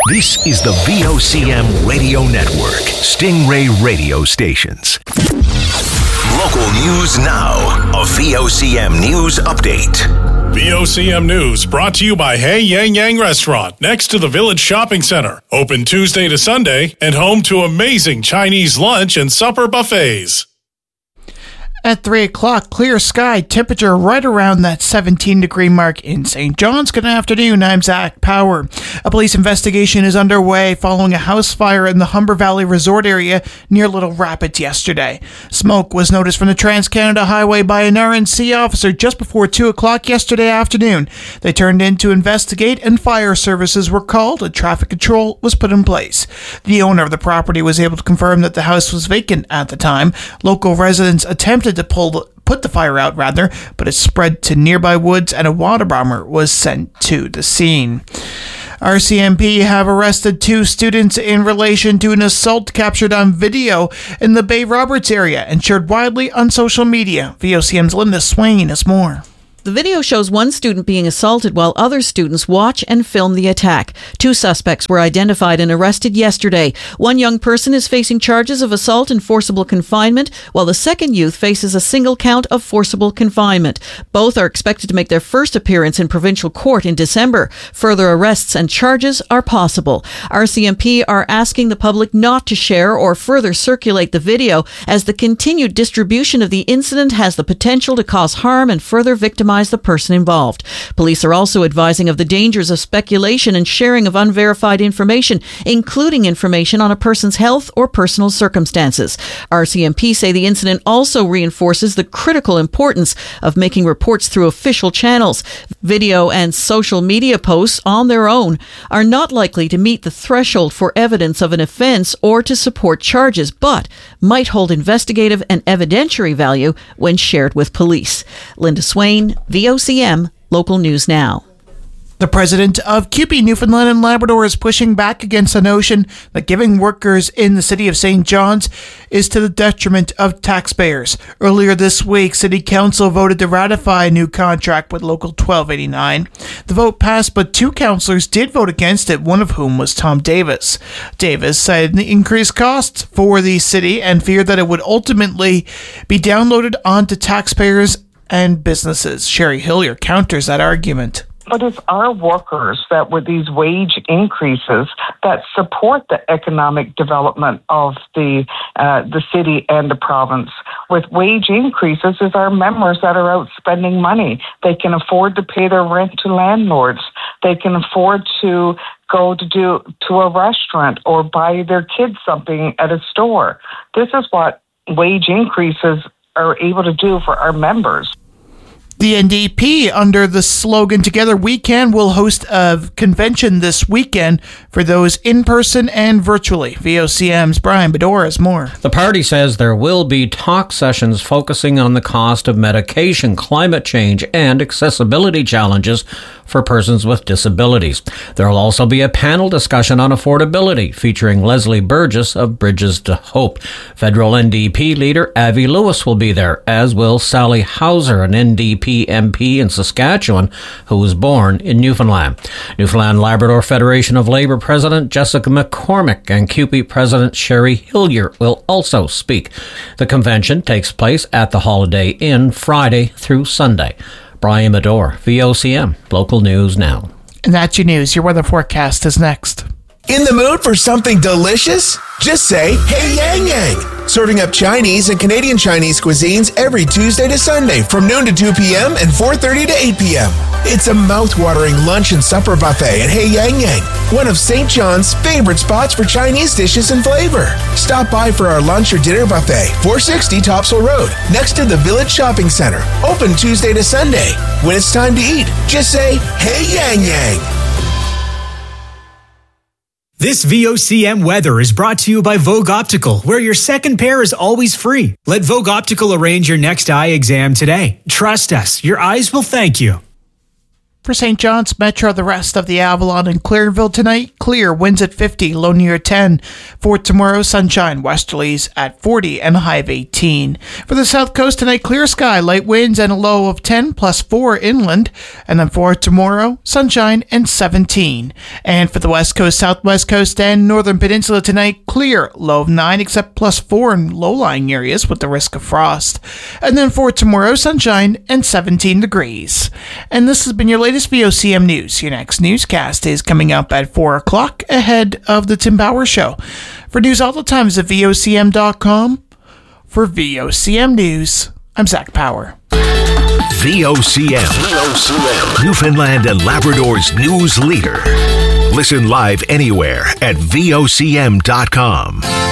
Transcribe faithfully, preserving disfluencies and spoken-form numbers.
This is the V O C M Radio Network, Stingray Radio Stations. Local news now. A V O C M News Update. V O C M News brought to you by Hey Yang Yang Restaurant next to the Village Shopping Center. Open Tuesday to Sunday and home to amazing Chinese lunch and supper buffets. At three o'clock, clear sky, temperature right around that seventeen degree mark in Saint John's. Good afternoon, I'm Zach Power. A police investigation is underway following a house fire in the Humber Valley Resort area near Little Rapids yesterday. Smoke was noticed from the Trans-Canada Highway by an R N C officer just before two o'clock yesterday afternoon. They turned in to investigate and fire services were called. A traffic control was put in place. The owner of the property was able to confirm that the house was vacant at the time. Local residents attempted to pull the, put the fire out, rather, but it spread to nearby woods and a water bomber was sent to the scene. R C M P have arrested two students in relation to an assault captured on video in the Bay Roberts area and shared widely on social media. V O C M's Linda Swain has more. The video shows one student being assaulted while other students watch and film the attack. Two suspects were identified and arrested yesterday. One young person is facing charges of assault and forcible confinement, while the second youth faces a single count of forcible confinement. Both are expected to make their first appearance in provincial court in December. Further arrests and charges are possible. R C M P are asking the public not to share or further circulate the video, as the continued distribution of the incident has the potential to cause harm and further victimize the person involved. Police are also advising of the dangers of speculation and sharing of unverified information, including information on a person's health or personal circumstances. R C M P say the incident also reinforces the critical importance of making reports through official channels. Video and social media posts on their own are not likely to meet the threshold for evidence of an offense or to support charges, but might hold investigative and evidentiary value when shared with police. Linda Swain, V O C M, Local News Now. The president of C U P E Newfoundland and Labrador is pushing back against the notion that giving workers in the city of Saint John's is to the detriment of taxpayers. Earlier this week, City Council voted to ratify a new contract with Local twelve eighty-nine. The vote passed, but two councillors did vote against it, one of whom was Tom Davis. Davis cited the increased costs for the city and feared that it would ultimately be downloaded onto taxpayers and businesses. Sherry Hillier counters that argument. But it's our workers that with these wage increases that support the economic development of the uh, the city and the province. With wage increases, it's our members that are out spending money. They can afford to pay their rent to landlords. They can afford to go to do to a restaurant or buy their kids something at a store. This is what wage increases are able to do for our members. The N D P, under the slogan Together We Can, will host a convention this weekend for those in person and virtually. V O C M's Brian Bedore has more. The party says there will be talk sessions focusing on the cost of medication, climate change, and accessibility challenges for persons with disabilities. There will also be a panel discussion on affordability featuring Leslie Burgess of Bridges to Hope. Federal N D P leader Avi Lewis will be there, as will Sally Hauser, an N D P M P in Saskatchewan who was born in Newfoundland. Newfoundland Labrador Federation of Labour President Jessica McCormick and C U P E President Sherry Hillier will also speak. The convention takes place at the Holiday Inn Friday through Sunday. Brian Medore, V O C M, Local News Now. And that's your news. Your weather forecast is next. In the mood for something delicious? Just say, Hey Yang Yang. Serving up Chinese and Canadian Chinese cuisines every Tuesday to Sunday from noon to two p.m. and four thirty to eight p.m. It's a mouth-watering lunch and supper buffet at Hey Yang Yang, one of Saint John's favorite spots for Chinese dishes and flavor. Stop by for our lunch or dinner buffet, four sixty Topsail Road, next to the Village Shopping Center. Open Tuesday to Sunday. When it's time to eat, just say, Hey Yang Yang. This V O C M weather is brought to you by Vogue Optical, where your second pair is always free. Let Vogue Optical arrange your next eye exam today. Trust us, your eyes will thank you. For Saint John's Metro, the rest of the Avalon and Clearville tonight, clear, winds at fifty, low near ten. For tomorrow, sunshine, westerlies at forty and a high of eighteen. For the South Coast tonight, clear sky, light winds and a low of ten plus four inland. And then for tomorrow, sunshine and seventeen. And for the West Coast, Southwest Coast and Northern Peninsula tonight, clear, low of nine except plus four in low-lying areas with the risk of frost. And then for tomorrow, sunshine and seventeen degrees. And this has been your latest V O C M News. Your next newscast is coming up at four o'clock ahead of the Tim Power Show. For news all the time, visit V O C M dot com. For V O C M News, I'm Zach Power. V O C M, V O C M, Newfoundland and Labrador's news leader. Listen live anywhere at V O C M dot com.